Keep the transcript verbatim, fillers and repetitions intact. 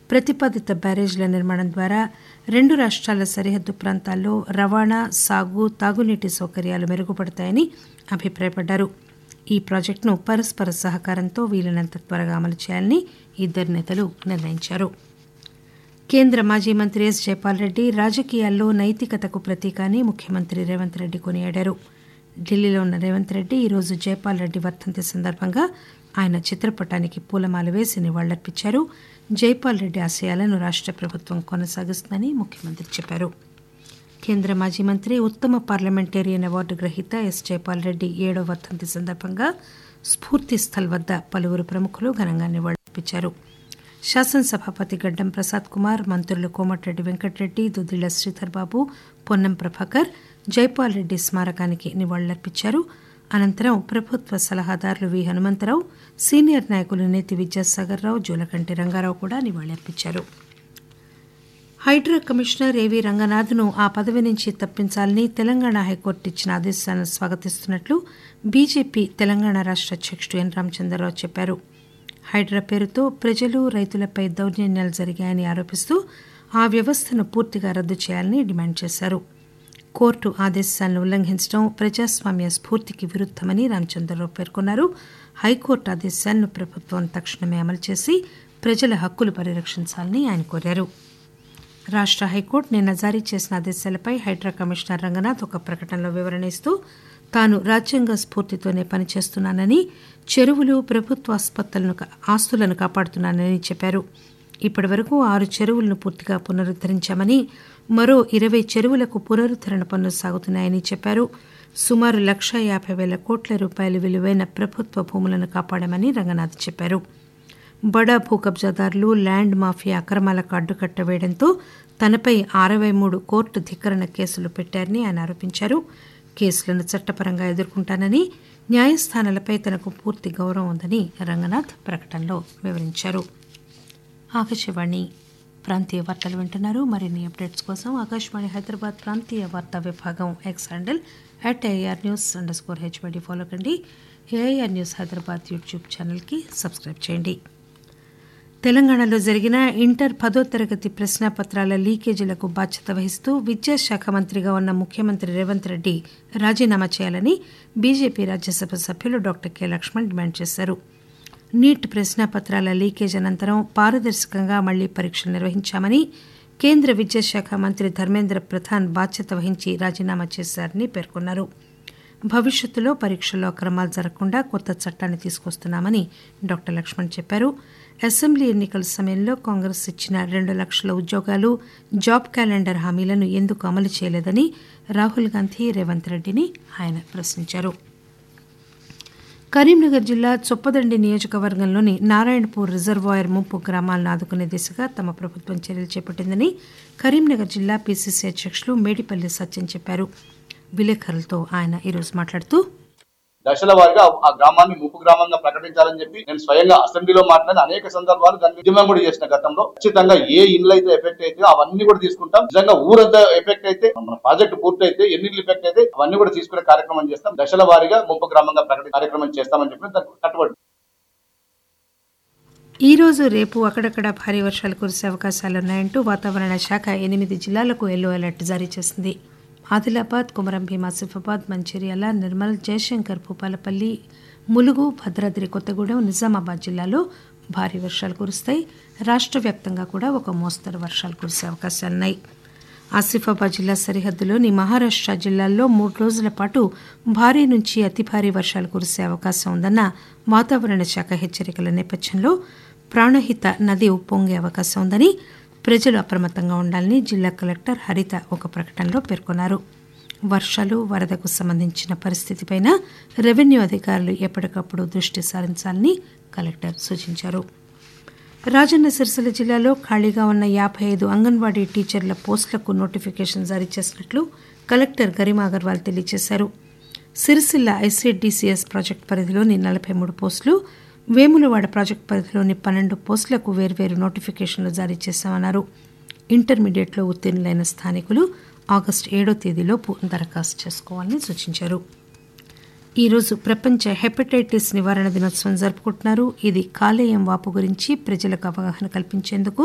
ప్రతిపాదిత బ్యారేజ్ల నిర్మాణం ద్వారా రెండు రాష్ట్రాల సరిహద్దు ప్రాంతాల్లో రవాణా సాగు తాగునీటి సౌకర్యాలు మెరుగుపడతాయని అభిప్రాయపడ్డారు. ఈ ప్రాజెక్టును పరస్పర సహకారంతో వీలైనంత త్వరగా అమలు చేయాలని ఇద్దరు నేతలు నిర్ణయించారు. కేంద్ర మాజీ మంత్రి ఎస్ జైపాల్ రెడ్డి రాజకీయాల్లో నైతికతకు ప్రతీక అని ముఖ్యమంత్రి రేవంత్ రెడ్డి కొనియాడారు. ఢిల్లీలో ఉన్న రేవంత్ రెడ్డి ఈరోజు జైపాల్ రెడ్డి వర్ధంతి సందర్భంగా ఆయన చిత్రపటానికి పూలమాల వేసి నివాళులర్పించారు. జైపాల్ రెడ్డి ఆశయాలను రాష్ట్ర ప్రభుత్వం కొనసాగిస్తుందని ముఖ్యమంత్రి చెప్పారు. కేంద్ర మాజీ మంత్రి ఉత్తమ పార్లమెంటేరియన్ అవార్డు గ్రహీత ఎస్ జైపాల్ రెడ్డి ఏడో వర్ధంతి సందర్భంగా స్ఫూర్తి స్థల్ వద్ద పలువురు ప్రముఖులు ఘనంగా నివాళులర్పించారు. శాసనసభాపతి గడ్డం ప్రసాద్ కుమార్, మంత్రులు కోమటిరెడ్డి వెంకటరెడ్డి, దుద్దిళ్ల శ్రీధర్ బాబు, పొన్నం ప్రభాకర్ జైపాల్ రెడ్డి స్మారకానికి నివాళులర్పించారు. అనంతరం ప్రభుత్వ సలహాదారులు వి హనుమంతరావు, సీనియర్ నాయకులు నేతి విద్యాసాగర్ రావు, జూలకంటి రంగారావు కూడా నివాళులర్పించారు. హైడ్రా కమిషనర్ ఏవీ రంగనాథ్ను ఆ పదవి నుంచి తప్పించాలని తెలంగాణ హైకోర్టు ఇచ్చిన ఆదేశాలను స్వాగతిస్తున్నట్లు బీజేపీ తెలంగాణ రాష్ట్ర అధ్యక్షుడు ఎన్ రామచంద్రరావు చెప్పారు. హైడ్రా పేరుతో ప్రజలు రైతులపై దౌర్జన్యాలు జరిగాయని ఆరోపిస్తూ ఆ వ్యవస్థను పూర్తిగా రద్దు చేయాలని డిమాండ్ చేశారు. కోర్టు ఆదేశాలను ఉల్లంఘించడం ప్రజాస్వామ్య స్ఫూర్తికి విరుద్దమని రామచంద్రరావు పేర్కొన్నారు. హైకోర్టు ఆదేశాలను ప్రభుత్వం తక్షణమే అమలు చేసి ప్రజల హక్కులు పరిరక్షించాలని ఆయన కోరారు. రాష్ట్ర హైకోర్టు నిన్న జారీ చేసిన ఆదేశాలపై హైడ్రా కమిషనర్ రంగనాథ్ ఒక ప్రకటనలో వివరణ ఇస్తూ తాను రాజ్యాంగ స్ఫూర్తితోనే పనిచేస్తున్నానని, చెరువులు ప్రభుత్వ ఆస్పత్రులను ఆస్తులను కాపాడుతున్నానని చెప్పారు. ఇప్పటి వరకు ఆరు చెరువులను పూర్తిగా పునరుద్దరించామని, మరో ఇరవై చెరువులకు పునరుద్దరణ పనులు సాగుతున్నాయని చెప్పారు. సుమారు లక్ష యాభై వేల కోట్ల రూపాయల విలువైన ప్రభుత్వ భూములను కాపాడామని రంగనాథ్ చెప్పారు. బడా భూ కబ్జాదారులు ల్యాండ్ మాఫియా అక్రమాలకు అడ్డుకట్ట వేయడంతో తనపై అరవై మూడు కోర్టు ధిక్కరణ కేసులు పెట్టారని ఆయన ఆరోపించారు. కేసులను చట్టపరంగా ఎదుర్కొంటానని, న్యాయస్థానాలపై తనకు పూర్తి గౌరవం ఉందని రంగనాథ్ ప్రకటనలో వివరించారు. ఆకాశవాణి ప్రాంతీయ వార్తలు వింటున్నారు. మరిన్ని అప్డేట్స్ కోసం ఆకాశవాణి హైదరాబాద్ ప్రాంతీయ వార్తా విభాగం X handle at AR news under score HYD follow కండి. ఏఐఆర్ న్యూస్ హైదరాబాద్ యూట్యూబ్ ఛానల్కి సబ్స్క్రైబ్ చేయండి. తెలంగాణలో జరిగిన ఇంటర్ పదో తరగతి ప్రశ్నాపత్రాల లీకేజీలకు బాధ్యత వహిస్తూ విద్యాశాఖ మంత్రిగా ఉన్న ముఖ్యమంత్రి రేవంత్ రెడ్డి రాజీనామా చేయాలని బీజేపీ రాజ్యసభ సభ్యులు డాక్టర్ కె లక్ష్మణ్ డిమాండ్ చేశారు. నీట్ ప్రశ్నాపత్రాల లీకేజ్ అనంతరం పారదర్శకంగా మళ్లీ పరీక్షలు నిర్వహించామని, కేంద్ర విద్యాశాఖ మంత్రి ధర్మేంద్ర ప్రధాన్ బాధ్యత వహించి రాజీనామా చేశారని పేర్కొన్నారు. భవిష్యత్తులో పరీక్షల్లో అక్రమాలు జరగకుండా కొత్త చట్టాన్ని తీసుకొస్తున్నామని డాక్టర్ లక్ష్మణ్ చెప్పారు. అసెంబ్లీ ఎన్నికల సమయంలో కాంగ్రెస్ ఇచ్చిన రెండు లక్షల ఉద్యోగాలు, జాబ్ క్యాలెండర్ హామీలను ఎందుకు అమలు చేయలేదని రాహుల్ గాంధీ రేవంత్ రెడ్డిని ఆయన ప్రశ్నించారు. కరీంనగర్ జిల్లా చొప్పదండి నియోజకవర్గంలోని నారాయణపూర్ రిజర్వాయర్ ముంపు గ్రామాలను ఆదుకునే దిశగా తమ ప్రభుత్వం చర్యలు చేపట్టిందని కరీంనగర్ జిల్లా పీసీసీ అధ్యక్షులు మేడిపల్లి సత్యం చెప్పారు. విలేకరులతో ఆయన ఈరోజు మాట్లాడుతూ దశల వారిగా ఆ గ్రామాన్ని ముప్పు గ్రామంగా ప్రకటించాలని చెప్పి నేను స్వయంగా అసెంబ్లీలో మాట్లాడిన అనేక సందర్భాలు దాన్ని ఉద్యమం కూడా చేసిన గతంలో ఖచ్చితంగా ఏ ఇల్లు అయితే ఎఫెక్ట్ అయితే అవన్నీ కూడా తీసుకుంటాం. నిజంగా ఊరంతా ఎఫెక్ట్ అయితే మన ప్రాజెక్టు పూర్తి అయితే ఎన్ని ఇల్లు ఎఫెక్ట్ అయితే అవన్నీ కూడా తీసుకునే కార్యక్రమం చేస్తాం. దశల వారిగా ముప్పు గ్రామంగా ప్రకటి కార్యక్రమం చేస్తామని చెప్పి దానికి కట్టుబడి. ఈ రోజు రేపు అక్కడక్కడ భారీ వర్షాలు కురిసే అవకాశాలున్నాయంటూ వాతావరణ శాఖ ఎనిమిది జిల్లాలకు ఎల్లో అలర్ట్ జారీ చేసింది. ఆదిలాబాద్, కుమరం భీం, ఆసిఫాబాద్, మంచిర్యాల, నిర్మల్, జయశంకర్, భూపాలపల్లి, ములుగు, భద్రాద్రి కొత్తగూడెం, నిజామాబాద్ జిల్లాలో భారీ వర్షాలు కురుస్తాయి. రాష్ట్ర వ్యాప్తంగా కూడా ఒక మోస్తరు వర్షాలు కురిసే అవకాశాలున్నాయి. ఆసిఫాబాద్ జిల్లా సరిహద్దులోని మహారాష్ట్ర జిల్లాల్లో మూడు రోజుల పాటు భారీ నుంచి అతి భారీ వర్షాలు కురిసే అవకాశం ఉందన్న వాతావరణ శాఖ హెచ్చరికల నేపథ్యంలో ప్రాణహిత నది ఉప్పొంగే అవకాశం ఉందని, ప్రజలు అప్రమత్తంగా ఉండాలని జిల్లా కలెక్టర్ హరిత ఒక ప్రకటనలో పేర్కొన్నారు. వర్షాలు, వరదకు సంబంధించిన పరిస్థితిపై రెవెన్యూ అధికారులు ఎప్పటికప్పుడు దృష్టి సారించాలని కలెక్టర్ సూచించారు. రాజన్న సిరిసిల్ల జిల్లాలో ఖాళీగా ఉన్న యాభై ఐదు అంగన్వాడీ టీచర్ల పోస్టులకు నోటిఫికేషన్ జారీ చేసినట్లు కలెక్టర్ గరిమా అగర్వాల్ తెలియజేశారు. సిరిసిల్ల ఐసీడీసీఎస్ ప్రాజెక్టు పరిధిలోని నలభై మూడు పోస్టులు, వేములవాడ ప్రాజెక్టు పరిధిలోని పన్నెండు పోస్టులకు వేర్వేరు నోటిఫికేషన్లు జారీ చేశామన్నారు. ఇంటర్మీడియట్లో ఉత్తీర్ణులైన స్థానికులు ఆగస్టు ఏడో తేదీలోపు దరఖాస్తు చేసుకోవాలని సూచించారు. ఈరోజు ప్రపంచ హెపటైటిస్ నివారణ దినోత్సవం జరుపుకుంటున్నారు. ఇది కాలేయం వాపు గురించి ప్రజలకు అవగాహన కల్పించేందుకు